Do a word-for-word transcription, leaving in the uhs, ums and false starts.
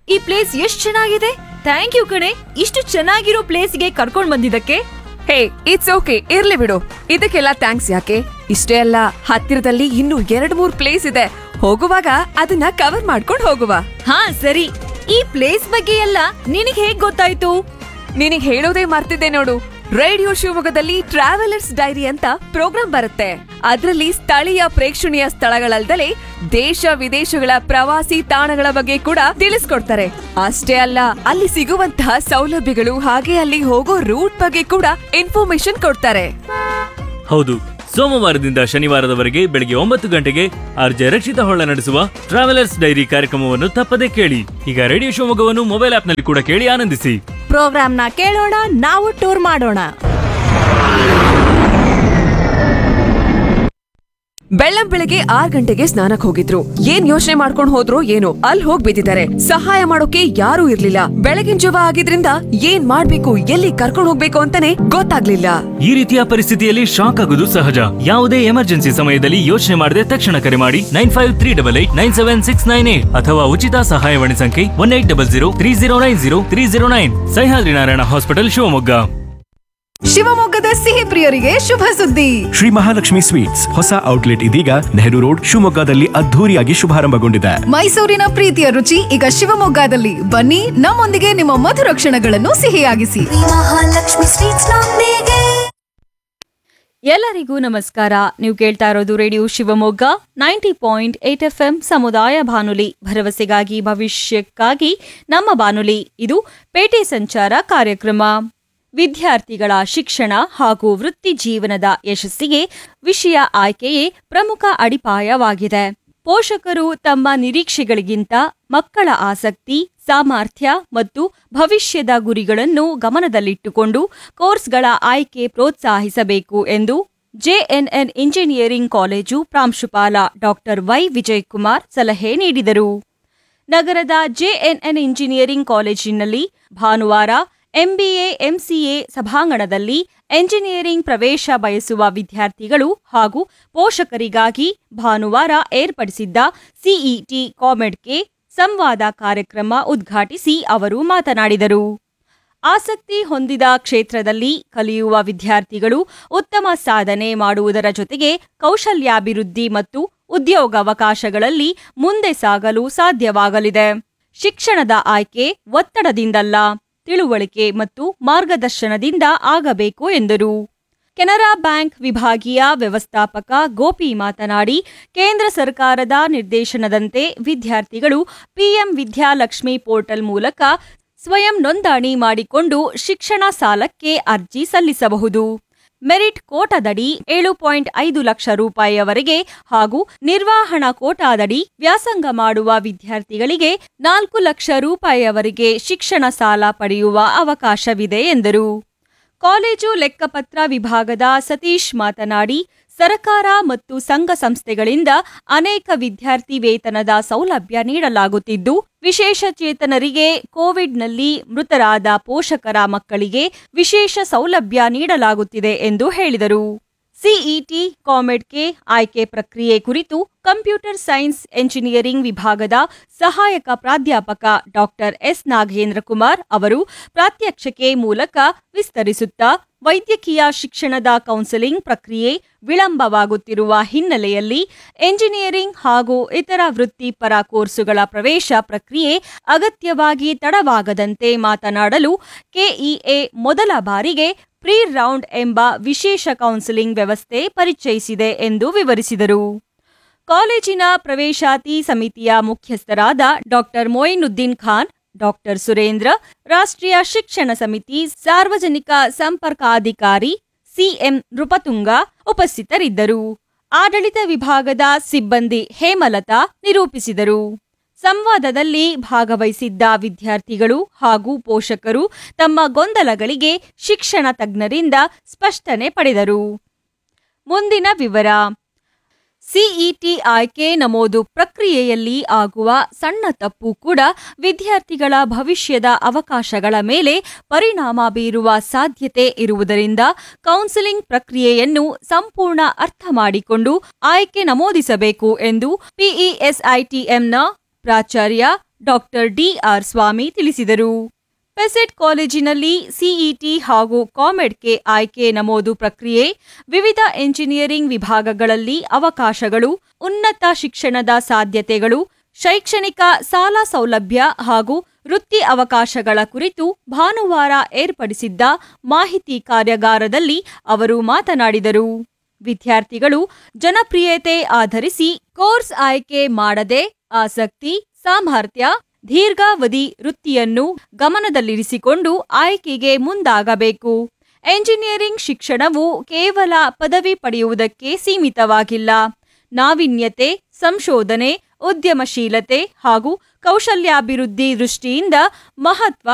ಈ ಪ್ಲೇಸ್ ಎಷ್ಟ್ ಚೆನ್ನಾಗಿದೆ. ಥ್ಯಾಂಕ್ ಯು ಕಣೆ, ಇಷ್ಟು ಚೆನ್ನಾಗಿರೋ ಪ್ಲೇಸ್ಗೆ ಕರ್ಕೊಂಡ್ ಬಂದಿದ್ದಕ್ಕೆ. ಹೇ, ಇಟ್ಸ್ ಓಕೆ, ಇರ್ಲಿ ಬಿಡು. ಇದಕ್ಕೆಲ್ಲ ಥ್ಯಾಂಕ್ಸ್ ಯಾಕೆ? ಇಷ್ಟೇ ಅಲ್ಲ, ಹತ್ತಿರದಲ್ಲಿ ಇನ್ನೂ ಎರಡ್ ಮೂರ್ ಪ್ಲೇಸ್ ಇದೆ. ಹೋಗುವಾಗ ಅದನ್ನ ಕವರ್ ಮಾಡ್ಕೊಂಡ್ ಹೋಗುವ. ಹಾ ಸರಿ, ಈ ಪ್ಲೇಸ್ ಬಗ್ಗೆ ಎಲ್ಲ ನಿನಗ್ ಹೇಗ್ ಗೊತ್ತಾಯ್ತು? ನಿನಗ್ ಹೇಳೋದೇ ಮರ್ತಿದ್ದೆ ನೋಡು. ರೇಡಿಯೋ ಶಿವಮೊಗ್ಗದಲ್ಲಿ ಟ್ರಾವೆಲರ್ಸ್ ಡೈರಿ ಅಂತ ಪ್ರೋಗ್ರಾಂ ಬರುತ್ತೆ. ಅದರಲ್ಲಿ ಸ್ಥಳೀಯ ಪ್ರೇಕ್ಷಣೀಯ ಸ್ಥಳಗಳಲ್ದಲೇ ದೇಶ ವಿದೇಶಗಳ ಪ್ರವಾಸಿ ತಾಣಗಳ ಬಗ್ಗೆ ಕೂಡ ತಿಳಿಸ್ಕೊಡ್ತಾರೆ. ಅಷ್ಟೇ ಅಲ್ಲ, ಅಲ್ಲಿ ಸಿಗುವಂತಹ ಸೌಲಭ್ಯಗಳು ಹಾಗೆ ಅಲ್ಲಿ ಹೋಗೋ ರೂಟ್ ಬಗ್ಗೆ ಕೂಡ ಇನ್ಫಾರ್ಮೇಶನ್ ಕೊಡ್ತಾರೆ. ಹೌದು, ಸೋಮವಾರದಿಂದ ಶನಿವಾರದವರೆಗೆ ಬೆಳಗ್ಗೆ ಒಂಬತ್ತು ಗಂಟೆಗೆ ಆರ್ಜೆ ರಕ್ಷಿತ ಹೊಳ್ಳ ನಡೆಸುವ ಟ್ರಾವೆಲರ್ಸ್ ಡೈರಿ ಕಾರ್ಯಕ್ರಮವನ್ನು ತಪ್ಪದೇ ಕೇಳಿ. ಈಗ ರೇಡಿಯೋ ಶಿವಮೊಗ್ಗವನ್ನು ಮೊಬೈಲ್ ಆಪ್ನಲ್ಲಿ ಕೂಡ ಕೇಳಿ ಆನಂದಿಸಿ. ಪ್ರೋಗ್ರಾಮ್ನ ಕೇಳೋಣ, ನಾವು ಟೂರ್ ಮಾಡೋಣ. ಬೆಳ್ಳಂ ಬೆಳಗ್ಗೆ ಆರ್ ಗಂಟೆಗೆ ಸ್ನಾನಕ್ ಹೋಗಿದ್ರು. ಏನ್ ಯೋಚನೆ ಮಾಡ್ಕೊಂಡ್ ಹೋದ್ರು ಏನೋ, ಅಲ್ಲಿ ಹೋಗ್ ಬಿದ್ದಿದ್ದಾರೆ. ಸಹಾಯ ಮಾಡೋಕೆ ಯಾರೂ ಇರ್ಲಿಲ್ಲ. ಬೆಳಗಿನ ಜವ ಆಗಿದ್ರಿಂದ ಏನ್ ಮಾಡ್ಬೇಕು, ಎಲ್ಲಿ ಕರ್ಕೊಂಡ್ ಹೋಗ್ಬೇಕು ಅಂತಾನೆ ಗೊತ್ತಾಗ್ಲಿಲ್ಲ. ಈ ರೀತಿಯ ಪರಿಸ್ಥಿತಿಯಲ್ಲಿ ಶಾಕ್ ಆಗೋದು ಸಹಜ. ಯಾವುದೇ ಎಮರ್ಜೆನ್ಸಿ ಸಮಯದಲ್ಲಿ ಯೋಚನೆ ಮಾಡದೆ ತಕ್ಷಣ ಕರೆ ಮಾಡಿ nine five three double eight nine seven six nine eight ಅಥವಾ ಉಚಿತ ಸಹಾಯವಾಣಿ ಸಂಖ್ಯೆ one eight double zero three zero nine zero three zero nine. Sahyadri Narayana hospital Shivamogga. ಶಿವಮೊಗ್ಗದ ಸಿಹಿ ಪ್ರಿಯರಿಗೆ ಶುಭ ಸುದ್ದಿ. ಶ್ರೀ ಮಹಾಲಕ್ಷ್ಮಿ ಸ್ವೀಟ್ಸ್ ಹೊಸ ಔಟ್ಲೆಟ್ ಇದೀಗ ನೆಹರು ರೋಡ್ ಶಿವಮೊಗ್ಗದಲ್ಲಿ ಅದ್ಧೂರಿಯಾಗಿ ಶುಭಾರಂಭಗೊಂಡಿದೆ. ಮೈಸೂರಿನ ಪ್ರೀತಿಯ ರುಚಿ ಈಗ ಶಿವಮೊಗ್ಗದಲ್ಲಿ. ಬನ್ನಿ, ನಮ್ಮೊಂದಿಗೆ ನಿಮ್ಮ ಮಧುರ ಕ್ಷಣಗಳನ್ನು ಸಿಹಿಯಾಗಿಸಿ. ಮಹಾಲಕ್ಷ್ಮಿ ಸ್ವೀಟ್ಸ್ ನೊಂದಿಗೆ. ಎಲ್ಲರಿಗೂ ನಮಸ್ಕಾರ. ನೀವು ಕೇಳ್ತಾ ಇರೋದು radio Shivamogga ninety point eight F M ಸಮುದಾಯ ಬಾನುಲಿ, ಭರವಸೆಗಾಗಿ ಭವಿಷ್ಯಕ್ಕಾಗಿ ನಮ್ಮ ಬಾನುಲಿ. ಇದು ಪೇಟೆ ಸಂಚಾರ ಕಾರ್ಯಕ್ರಮ. ವಿದ್ಯಾರ್ಥಿಗಳ ಶಿಕ್ಷಣ ಹಾಗೂ ವೃತ್ತಿ ಜೀವನದ ಯಶಸ್ಸಿಗೆ ವಿಷಯ ಆಯ್ಕೆಯೇ ಪ್ರಮುಖ ಅಡಿಪಾಯವಾಗಿದೆ. ಪೋಷಕರು ತಮ್ಮ ನಿರೀಕ್ಷೆಗಳಿಗಿಂತ ಮಕ್ಕಳ ಆಸಕ್ತಿ, ಸಾಮರ್ಥ್ಯ ಮತ್ತು ಭವಿಷ್ಯದ ಗುರಿಗಳನ್ನು ಗಮನದಲ್ಲಿಟ್ಟುಕೊಂಡು ಕೋರ್ಸ್ಗಳ ಆಯ್ಕೆ ಪ್ರೋತ್ಸಾಹಿಸಬೇಕು ಎಂದು ಜೆಎನ್ಎನ್ ಇಂಜಿನಿಯರಿಂಗ್ ಕಾಲೇಜು ಪ್ರಾಂಶುಪಾಲ ಡಾಕ್ಟರ್ ವೈ ವಿಜಯಕುಮಾರ್ ಸಲಹೆ ನೀಡಿದರು. ನಗರದ ಜೆಎನ್ಎನ್ ಇಂಜಿನಿಯರಿಂಗ್ ಕಾಲೇಜಿನಲ್ಲಿ ಭಾನುವಾರ ಎಂಬಿಎ ಎಂಸಿಎ ಸಭಾಂಗಣದಲ್ಲಿ ಎಂಜಿನಿಯರಿಂಗ್ ಪ್ರವೇಶ ಬಯಸುವ ವಿದ್ಯಾರ್ಥಿಗಳು ಹಾಗೂ ಪೋಷಕರಿಗಾಗಿ ಭಾನುವಾರ ಏರ್ಪಡಿಸಿದ್ದ ಸಿಇಟಿ ಕಾಮೆಡ್ಕೆ ಸಂವಾದ ಕಾರ್ಯಕ್ರಮ ಉದ್ಘಾಟಿಸಿ ಅವರು ಮಾತನಾಡಿದರು. ಆಸಕ್ತಿ ಹೊಂದಿದ ಕ್ಷೇತ್ರದಲ್ಲಿ ಕಲಿಯುವ ವಿದ್ಯಾರ್ಥಿಗಳು ಉತ್ತಮ ಸಾಧನೆ ಮಾಡುವುದರ ಜೊತೆಗೆ ಕೌಶಲ್ಯಾಭಿವೃದ್ಧಿ ಮತ್ತು ಉದ್ಯೋಗಾವಕಾಶಗಳಲ್ಲಿ ಮುಂದೆ ಸಾಗಲು ಸಾಧ್ಯವಾಗಲಿದೆ. ಶಿಕ್ಷಣದ ಆಯ್ಕೆ ಒತ್ತಡದಿಂದಲ್ಲ, ತಿಳುವಳಿಕೆ ಮತ್ತು ಮಾರ್ಗದರ್ಶನದಿಂದ ಆಗಬೇಕು ಎಂದರು. ಕೆನರಾ ಬ್ಯಾಂಕ್ ವಿಭಾಗೀಯ ವ್ಯವಸ್ಥಾಪಕ ಗೋಪಿ ಮಾತನಾಡಿ, ಕೇಂದ್ರ ಸರ್ಕಾರದ ನಿರ್ದೇಶನದಂತೆ ವಿದ್ಯಾರ್ಥಿಗಳು ಪಿಎಂ ವಿದ್ಯಾಲಕ್ಷ್ಮಿ ಪೋರ್ಟಲ್ ಮೂಲಕ ಸ್ವಯಂ ನೋಂದಣಿ ಮಾಡಿಕೊಂಡು ಶಿಕ್ಷಣ ಸಾಲಕ್ಕೆ ಅರ್ಜಿ ಸಲ್ಲಿಸಬಹುದು. ಮೆರಿಟ್ ಕೋಟಾದಡಿ ಏಳು ಪಾಯಿಂಟ್ ಐದು ಲಕ್ಷ ರೂಪಾಯಿಯವರೆಗೆ ಹಾಗೂ ನಿರ್ವಹಣಾ ಕೋಟಾದಡಿ ವ್ಯಾಸಂಗ ಮಾಡುವ ವಿದ್ಯಾರ್ಥಿಗಳಿಗೆ ನಾಲ್ಕು ಲಕ್ಷ ರೂಪಾಯಿಯವರೆಗೆ ಶಿಕ್ಷಣ ಸಾಲ ಪಡೆಯುವ ಅವಕಾಶವಿದೆ ಎಂದರು. ಕಾಲೇಜು ಲೆಕ್ಕಪತ್ರ ವಿಭಾಗದ ಸತೀಶ್ ಮಾತನಾಡಿ, ಸರ್ಕಾರ ಮತ್ತು ಸಂಘ ಸಂಸ್ಥೆಗಳಿಂದ ಅನೇಕ ವಿದ್ಯಾರ್ಥಿ ವೇತನದ ಸೌಲಭ್ಯ ನೀಡಲಾಗುತ್ತಿದ್ದು, ವಿಶೇಷಚೇತನರಿಗೆ ಕೋವಿಡ್ನಲ್ಲಿ ಮೃತರಾದ ಪೋಷಕರ ಮಕ್ಕಳಿಗೆ ವಿಶೇಷ ಸೌಲಭ್ಯ ನೀಡಲಾಗುತ್ತಿದೆ ಎಂದು ಹೇಳಿದರು. ಸಿಇಟಿ ಕಾಮೆಡ್ಕೆ ಆಯ್ಕೆ ಪ್ರಕ್ರಿಯೆ ಕುರಿತು ಕಂಪ್ಯೂಟರ್ ಸೈನ್ಸ್ ಎಂಜಿನಿಯರಿಂಗ್ ವಿಭಾಗದ ಸಹಾಯಕ ಪ್ರಾಧ್ಯಾಪಕ ಡಾಕ್ಟರ್ ಎಸ್ ನಾಗೇಂದ್ರ ಕುಮಾರ್ ಅವರು ಪ್ರಾತ್ಯಕ್ಷಿಕೆ ಮೂಲಕ ವಿಸ್ತರಿಸುತ್ತಾ, ವೈದ್ಯಕೀಯ ಶಿಕ್ಷಣದ ಕೌನ್ಸೆಲಿಂಗ್ ಪ್ರಕ್ರಿಯೆ ವಿಳಂಬವಾಗುತ್ತಿರುವ ಹಿನ್ನೆಲೆಯಲ್ಲಿ ಎಂಜಿನಿಯರಿಂಗ್ ಹಾಗೂ ಇತರ ವೃತ್ತಿಪರ ಕೋರ್ಸುಗಳ ಪ್ರವೇಶ ಪ್ರಕ್ರಿಯೆ ಅಗತ್ಯವಾಗಿ ತಡವಾಗದಂತೆ ಮಾತನಾಡಲು ಕೆಇಎ ಮೊದಲ ಬಾರಿಗೆ ಪ್ರೀ ರೌಂಡ್ ಎಂಬ ವಿಶೇಷ ಕೌನ್ಸೆಲಿಂಗ್ ವ್ಯವಸ್ಥೆ ಪರಿಚಯಿಸಿದೆ ಎಂದು ವಿವರಿಸಿದರು. ಕಾಲೇಜಿನ ಪ್ರವೇಶಾತಿ ಸಮಿತಿಯ ಮುಖ್ಯಸ್ಥರಾದ ಡಾಕ್ಟರ್ ಮೊಯಿನುದ್ದೀನ್ ಖಾನ್, ಡಾಕ್ಟರ್ ಸುರೇಂದ್ರ, ರಾಷ್ಟ್ರೀಯ ಶಿಕ್ಷಣ ಸಮಿತಿ ಸಾರ್ವಜನಿಕ ಸಂಪರ್ಕಾಧಿಕಾರಿ ಸಿಎಂ ನೃಪತುಂಗ ಉಪಸ್ಥಿತರಿದ್ದರು. ಆಡಳಿತ ವಿಭಾಗದ ಸಿಬ್ಬಂದಿ ಹೇಮಲತಾ ನಿರೂಪಿಸಿದರು. ಸಂವಾದದಲ್ಲಿ ಭಾಗವಹಿಸಿದ್ದ ವಿದ್ಯಾರ್ಥಿಗಳು ಹಾಗೂ ಪೋಷಕರು ತಮ್ಮ ಗೊಂದಲಗಳಿಗೆ ಶಿಕ್ಷಣ ತಜ್ಞರಿಂದ ಸ್ಪಷ್ಟನೆ ಪಡೆದರು. ಮುಂದಿನ ವಿವರ. ಸಿಇಟಿ ಆಯ್ಕೆ ನಮೂದು ಪ್ರಕ್ರಿಯೆಯಲ್ಲಿ ಆಗುವ ಸಣ್ಣ ತಪ್ಪು ಕೂಡ ವಿದ್ಯಾರ್ಥಿಗಳ ಭವಿಷ್ಯದ ಅವಕಾಶಗಳ ಮೇಲೆ ಪರಿಣಾಮ ಬೀರುವ ಸಾಧ್ಯತೆ ಇರುವುದರಿಂದ ಕೌನ್ಸೆಲಿಂಗ್ ಪ್ರಕ್ರಿಯೆಯನ್ನು ಸಂಪೂರ್ಣ ಅರ್ಥ ಮಾಡಿಕೊಂಡು ಆಯ್ಕೆ ನಮೂದಿಸಬೇಕು ಎಂದು ಪಿಇಎಸ್ಐಟಿಎಂನ ಪ್ರಾಚಾರ್ಯ ಡಾಕ್ಟರ್ ಡಿಆರ್ ಸ್ವಾಮಿ ತಿಳಿಸಿದರು. ಪೆಸೆಟ್ ಕಾಲೇಜಿನಲ್ಲಿ ಸಿಇಟಿ ಹಾಗೂ ಕಾಮೆಡ್ಕೆ ಆಯ್ಕೆ ನಮೂದು ಪ್ರಕ್ರಿಯೆ, ವಿವಿಧ ಎಂಜಿನಿಯರಿಂಗ್ ವಿಭಾಗಗಳಲ್ಲಿ ಅವಕಾಶಗಳು, ಉನ್ನತ ಶಿಕ್ಷಣದ ಸಾಧ್ಯತೆಗಳು, ಶೈಕ್ಷಣಿಕ ಸಾಲ ಸೌಲಭ್ಯ ಹಾಗೂ ವೃತ್ತಿ ಅವಕಾಶಗಳ ಕುರಿತು ಭಾನುವಾರ ಏರ್ಪಡಿಸಿದ್ದ ಮಾಹಿತಿ ಕಾರ್ಯಾಗಾರದಲ್ಲಿ ಅವರು ಮಾತನಾಡಿದರು. ವಿದ್ಯಾರ್ಥಿಗಳು ಜನಪ್ರಿಯತೆ ಆಧರಿಸಿ ಕೋರ್ಸ್ ಆಯ್ಕೆ ಮಾಡದೆ ಆಸಕ್ತಿ, ಸಾಮರ್ಥ್ಯ, ದೀರ್ಘಾವಧಿ ವೃತ್ತಿಯನ್ನು ಗಮನದಲ್ಲಿರಿಸಿಕೊಂಡು ಆಯ್ಕೆಗೆ ಮುಂದಾಗಬೇಕು. ಎಂಜಿನಿಯರಿಂಗ್ ಶಿಕ್ಷಣವು ಕೇವಲ ಪದವಿ ಪಡೆಯುವುದಕ್ಕೆ ಸೀಮಿತವಾಗಿಲ್ಲ. ನಾವೀನ್ಯತೆ, ಸಂಶೋಧನೆ, ಉದ್ಯಮಶೀಲತೆ ಹಾಗೂ ಕೌಶಲ್ಯಾಭಿವೃದ್ಧಿ ದೃಷ್ಟಿಯಿಂದ ಮಹತ್ವ